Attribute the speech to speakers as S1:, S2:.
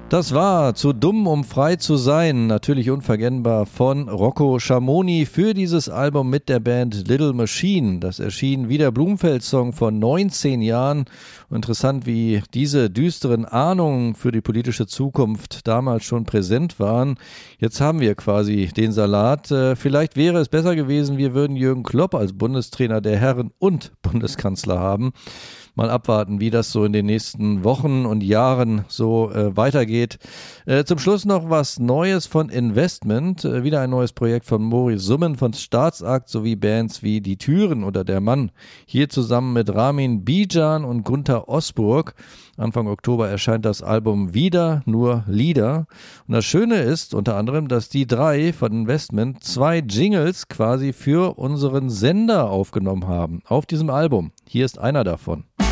S1: Das war Zu dumm, um frei zu sein, natürlich unverkennbar von Rocco Schamoni für dieses Album mit der Band Little Machine. Das erschien wie der Blumfeld-Song vor 19 Jahren. Interessant, wie diese düsteren Ahnungen für die politische Zukunft damals schon präsent waren. Jetzt haben wir quasi den Salat. Vielleicht wäre es besser gewesen, wir würden Jürgen Klopp als Bundestrainer der Herren und Bundeskanzler haben. Mal abwarten, wie das so in den nächsten Wochen und Jahren so weitergeht. Zum Schluss noch was Neues von Investment. Wieder ein neues Projekt von Moritz Summen von Staatsakt sowie Bands wie Die Türen oder Der Mann. Hier zusammen mit Ramin Bijan und Gunther Osburg. Anfang Oktober erscheint das Album Wieder nur Lieder. Und das Schöne ist unter anderem, dass die drei von Investment 2 Jingles quasi für unseren Sender aufgenommen haben auf diesem Album. Hier ist einer davon.